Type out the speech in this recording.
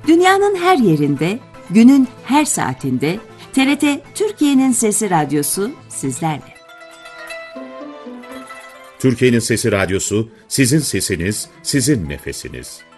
Dünyanın her yerinde, günün her saatinde TRT Türkiye'nin Sesi Radyosu sizlerle. Türkiye'nin Sesi Radyosu, sizin sesiniz, sizin nefesiniz.